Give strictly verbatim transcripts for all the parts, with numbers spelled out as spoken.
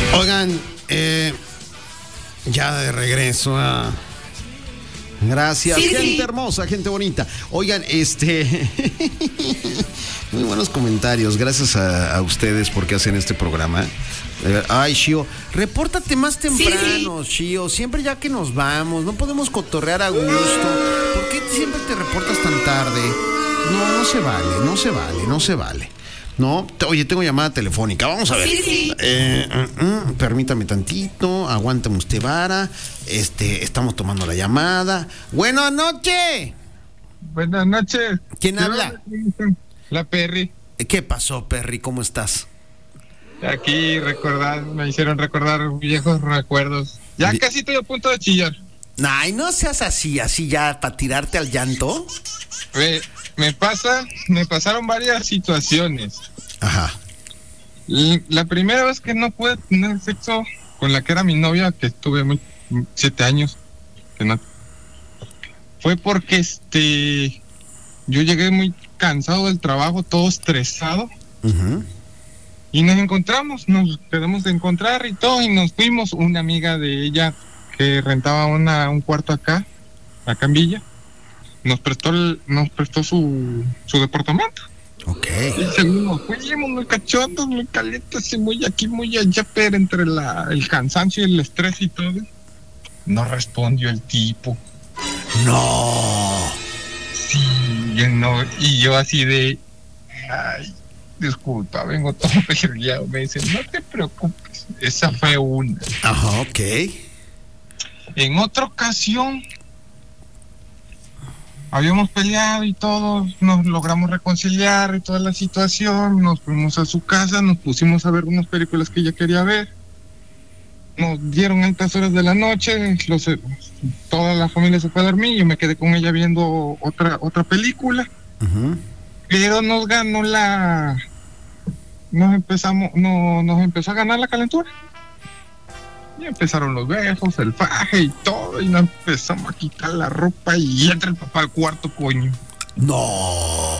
Oigan, eh, ya de regreso a... Gracias, sí, gente sí. hermosa, gente bonita. Oigan, este... muy buenos comentarios. Gracias a, a ustedes porque hacen este programa. Ay, Shio, repórtate más temprano, sí, sí. Shio. Siempre ya que nos vamos, no podemos cotorrear a gusto. ¿Por qué siempre te reportas tan tarde? No, no se vale, no se vale, no se vale. No, oye, tengo llamada telefónica. Vamos a ver. Sí, sí. Eh, uh, uh, permítame tantito. Aguántame usted, vara. Este, estamos tomando la llamada. Buenas noches. Buenas noches. ¿Quién habla? La Perry. ¿Qué pasó, Perry? ¿Cómo estás? Aquí recordar, me hicieron recordar viejos recuerdos. Ya Di- casi estoy a punto de chillar. Ay, no seas así, así ya para tirarte al llanto. Me, me pasa, me pasaron varias situaciones. Ajá. La, la primera vez que no pude tener sexo con la que era mi novia, que estuve muy, siete años, que no, fue porque este, yo llegué muy cansado del trabajo, todo estresado. Uh-huh. Y nos encontramos, nos quedamos de encontrar y todo, y nos fuimos. Una amiga de ella que rentaba una, un cuarto acá, acá en Villa, nos prestó el, nos prestó su, su departamento. Ok. Y seguimos, fuimos muy cachondos, muy calientes, y muy aquí, muy allá, pero entre la, el cansancio y el estrés y todo. No respondió el tipo. No. Sí, no, y yo así de, ay, disculpa, vengo todo perreado. Me dicen, no te preocupes. Esa fue una. Ajá, ok. En otra ocasión, habíamos peleado y todo, nos logramos reconciliar y toda la situación. Nos fuimos a su casa, nos pusimos a ver unas películas que ella quería ver. Nos dieron altas horas de la noche, los, toda la familia se fue a dormir. Yo me quedé con ella viendo otra, otra película. Uh-huh. Pero nos ganó la... Nos empezamos, no, nos empezó a ganar la calentura. Y empezaron los besos, el faje y todo. Y nos empezamos a quitar la ropa y entra el papá al cuarto, coño. No.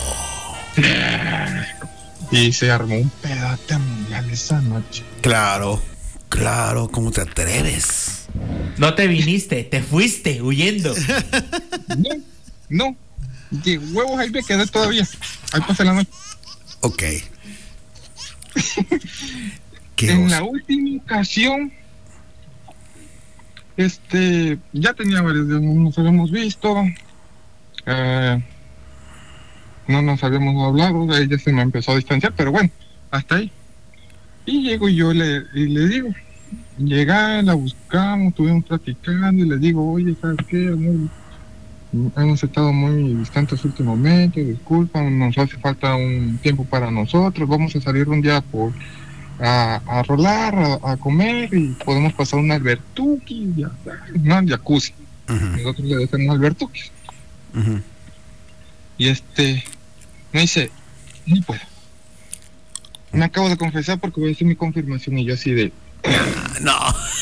Y se armó un pedote mundial esa noche. Claro, claro, ¿cómo te atreves? No te viniste, te fuiste huyendo. No, no. De huevos ahí me quedé todavía. Ahí pasé la noche. Ok. En la última ocasión, este, ya tenía varios días, no nos habíamos visto, eh, no nos habíamos hablado, ella se me empezó a distanciar, pero bueno, hasta ahí. Y llego y yo le, y le digo, llegué, la buscamos, estuvimos platicando y le digo, oye, ¿sabes qué, amor? Hemos estado muy distantes últimamente, disculpa, nos hace falta un tiempo para nosotros, vamos a salir un día por a, a rolar, a, a comer y podemos pasar un albertuki, ya, no, jacuzzi. Uh-huh. Nosotros le decimos albertuki. Uh-huh. Y este, me dice, no puedo. Me acabo de confesar porque voy a hacer mi confirmación y yo así de... No.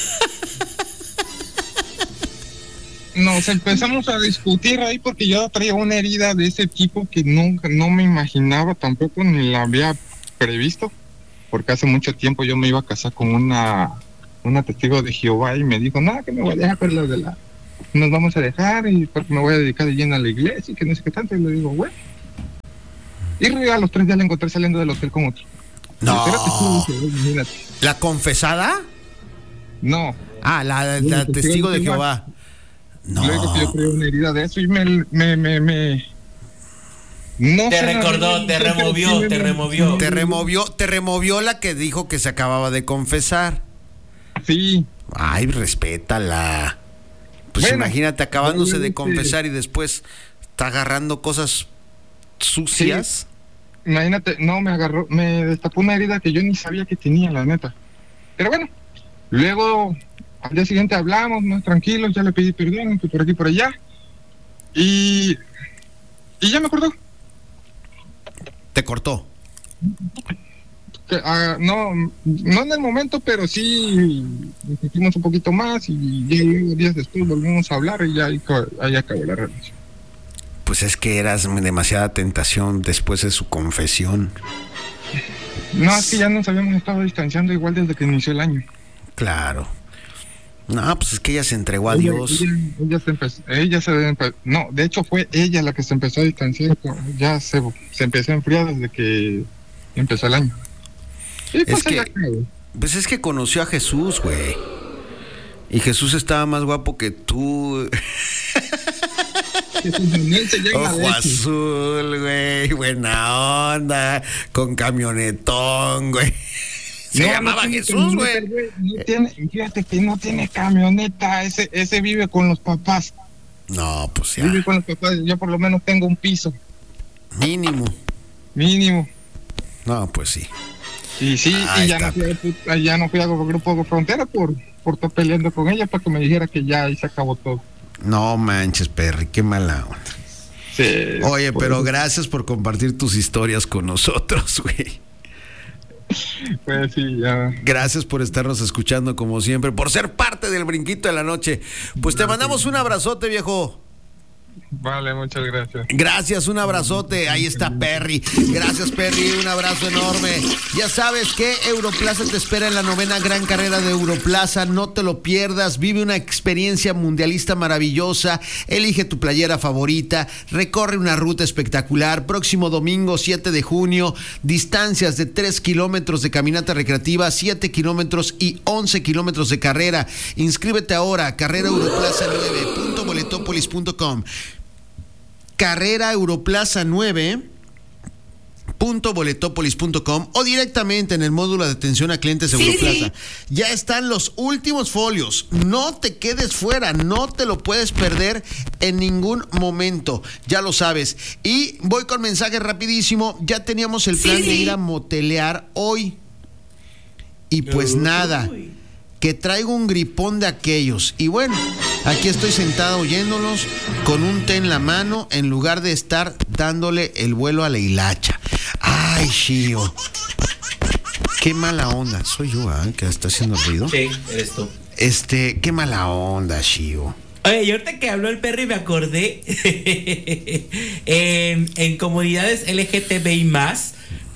Nos empezamos a discutir ahí porque yo traía una herida de ese tipo que nunca, no me imaginaba tampoco ni la había previsto, porque hace mucho tiempo yo me iba a casar con una una testigo de Jehová y me dijo, no, que me voy a dejar por la de la, nos vamos a dejar y porque me voy a dedicar de lleno a la iglesia y que no sé qué tanto, y le digo, bueno. Y a los tres días la encontré saliendo del hotel con otro. No. ¿La confesada? No. Ah, la, la, la testigo, testigo de Jehová. No. Luego que yo traía una herida de eso y me, me, me, me... No te recordó, te removió, te removió. Te removió, te removió la que dijo que se acababa de confesar. Sí. Ay, respétala. Pues bueno, imagínate acabándose de confesar y después está agarrando cosas sucias. Sí. Imagínate, no, me agarró, me destapó una herida que yo ni sabía que tenía, la neta. Pero bueno, luego... Al día siguiente hablamos, más tranquilos, ya le pedí perdón, por aquí por allá. Y, y ya me acordó. ¿Te cortó? Que, uh, no, no en el momento, pero sí discutimos un poquito más y ya luego días después volvimos a hablar y ya ahí, ahí acabó la relación. Pues es que eras demasiada tentación después de su confesión. No, es que ya nos habíamos estado distanciando igual desde que inició el año. Claro. No, pues es que ella se entregó a ella, Dios. Ella, ella se empezó, ella se empe- no, de hecho fue ella la que se empezó a distanciar, ya se, se empezó a enfriar desde que empezó el año. Y pues Es que, ella cae. pues es que conoció a Jesús, güey. Y Jesús estaba más guapo que tú. Ojo azul, güey, buena onda, con camionetón, güey. Se no, llamaba no Jesús, güey. No tiene, fíjate que no tiene camioneta, ese, ese vive con los papás. No, pues ya. Vive con los papás, yo por lo menos tengo un piso. Mínimo. Mínimo. No, pues sí. Y sí, Ahí y ya está. no, fui a, ya no fui a Grupo de Frontera por, por estar peleando con ella para que me dijera que ya ahí se acabó todo. No manches, Perry, qué mala onda. Sí, Oye, pues, pero gracias por compartir tus historias con nosotros, güey. Pues sí, ya. Gracias por estarnos escuchando como siempre, por ser parte del Brinquito de la Noche. Pues te mandamos un abrazote, viejo. Vale, muchas gracias. Gracias, un abrazote. Ahí está Perry. Gracias, Perry. Un abrazo enorme. Ya sabes que Europlaza te espera en la novena gran carrera de Europlaza. No te lo pierdas. Vive una experiencia mundialista maravillosa. Elige tu playera favorita. Recorre una ruta espectacular. Próximo domingo, siete de junio. Distancias de tres kilómetros de caminata recreativa, siete kilómetros y once kilómetros de carrera. Inscríbete ahora. Carrera Europlaza nueve punto boletópolis punto com. Carrera Europlaza nueve punto boletópolis punto com o directamente en el módulo de atención a clientes Sí, Europlaza. sí. Ya están los últimos folios. No te quedes fuera, no te lo puedes perder en ningún momento. Ya lo sabes. Y voy con mensaje rapidísimo. Ya teníamos el plan Sí, de sí. ir a motelear hoy. Y pues nada. Que traigo un gripón de aquellos. Y bueno, aquí estoy sentado oyéndolos con un té en la mano en lugar de estar dándole el vuelo a la hilacha. Ay, Shio. Qué mala onda. Soy yo, ¿eh? Que está haciendo ruido. Sí, eres tú. Este, qué mala onda, Shio. Oye, y ahorita que habló el Perry me acordé en, en comunidades L G T B I más,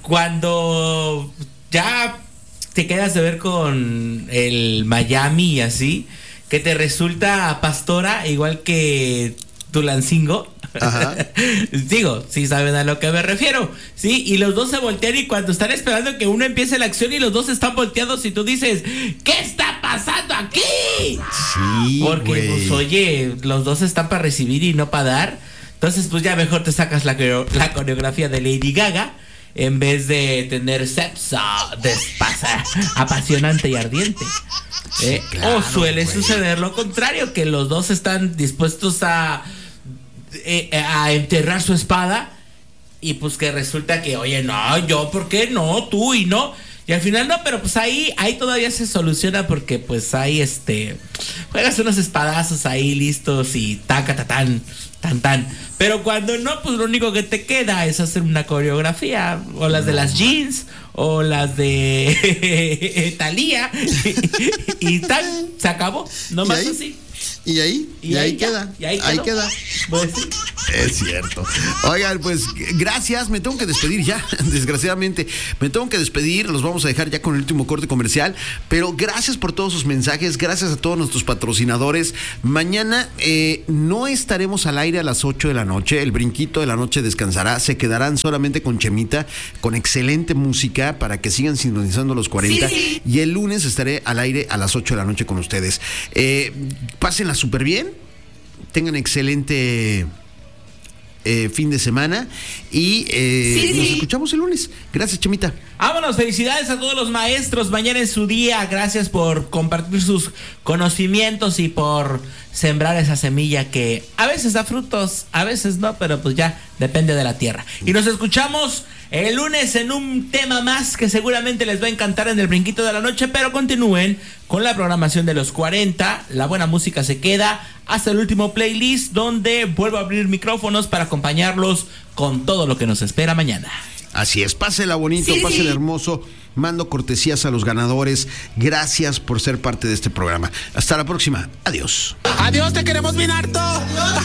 cuando ya te quedas de ver con el Miami y así, que te resulta pastora igual que Tulancingo. Ajá. Digo, sí saben a lo que me refiero, sí, y los dos se voltean y cuando están esperando que uno empiece la acción y los dos están volteados y tú dices, ¿qué está pasando aquí? Sí, Porque, güey. pues, oye, los dos están para recibir y no para dar. Entonces, pues ya mejor te sacas la, coreo- la coreografía de Lady Gaga en vez de tener sexo despasa, apasionante y ardiente. Eh, claro, o suele güey. suceder lo contrario, que los dos están dispuestos a, eh, a enterrar su espada y pues que resulta que, oye, no, yo, ¿por qué no? Tú y no. Y al final no, pero pues ahí, ahí todavía se soluciona porque pues ahí este juegas unos espadazos ahí listos y taca tatán, tan tan. Pero cuando no, pues lo único que te queda es hacer una coreografía, o las de las jeans, o las de Thalía, y, y tan, se acabó, nomás ¿Y ahí? así. Y ahí, y, ahí, ya, queda. y ahí ahí quedó. queda. Pues sí. Es cierto. Oigan, pues gracias. Me tengo que despedir ya, desgraciadamente. Me tengo que despedir. Los vamos a dejar ya con el último corte comercial. Pero gracias por todos sus mensajes. Gracias a todos nuestros patrocinadores. Mañana eh, no estaremos al aire a las ocho de la noche. El Brinquito de la Noche descansará. Se quedarán solamente con Chemita, con excelente música para que sigan sintonizando los cuarenta. Sí, sí. Y el lunes estaré al aire a las ocho de la noche con ustedes. Eh, pásenla súper bien. Tengan excelente eh, fin de semana y eh, Sí, nos sí. escuchamos el lunes. Gracias, Chemita. Vámonos, felicidades a todos los maestros. Mañana es su día. Gracias por compartir sus conocimientos y por sembrar esa semilla que a veces da frutos, a veces no, pero pues ya depende de la tierra. Y nos escuchamos el lunes en un tema más que seguramente les va a encantar en el Brinquito de la Noche, pero continúen con la programación de los cuarenta. La buena música se queda hasta el último playlist, donde vuelvo a abrir micrófonos para acompañarlos con todo lo que nos espera mañana. Así es, pásela bonito, Sí, pásela sí. hermoso. Mando cortesías a los ganadores. Gracias por ser parte de este programa. Hasta la próxima. Adiós. Adiós, te queremos bien harto.